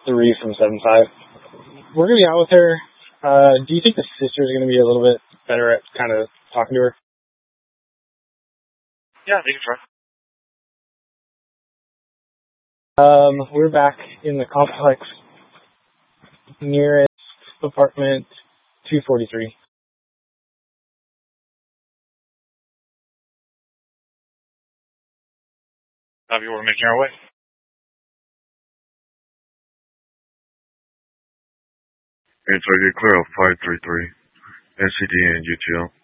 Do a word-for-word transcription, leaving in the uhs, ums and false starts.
three from seven five. We're going to be out with her. Uh, do you think the sister's going to be a little bit better at kind of talking to her? Yeah, they can try. Um, we're back in the complex nearest apartment two forty-three. Copy, we're making our way. And target clear of five three three, N C D and U T L.